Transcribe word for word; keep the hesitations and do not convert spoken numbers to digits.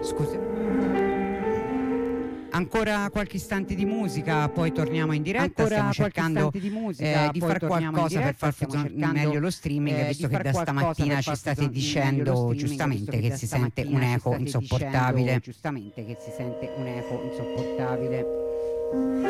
Scusi. Ancora qualche istante di musica, poi torniamo in diretta. Ancora stiamo cercando di, musica, eh, di fare qualcosa per far funzionare meglio lo streaming, eh, visto che da stamattina ci state dicendo giustamente che, che si sente un eco insopportabile. Giustamente che si sente un eco insopportabile.